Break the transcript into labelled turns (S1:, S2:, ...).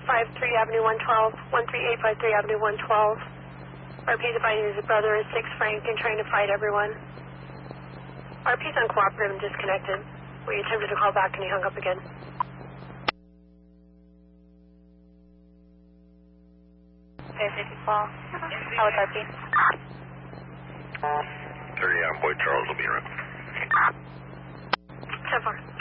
S1: 1383 Avenue 112, 13853 Avenue 112. RP's advising his brother is 6 Frank and trying to fight everyone. RP's uncooperative and disconnected. We attempted to call back and he hung up again.
S2: Okay, 54. How was RP?
S3: 30 on Boyd Charles will be around.
S1: So far.